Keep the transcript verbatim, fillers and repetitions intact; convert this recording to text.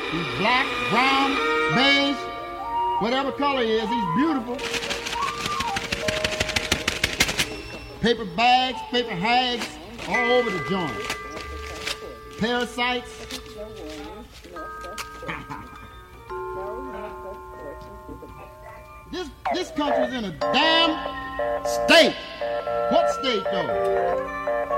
He's black, brown, beige, whatever color he is, he's beautiful. Paper bags, paper hags, all over the joint. Parasites. this this country's in a damn state. What state though?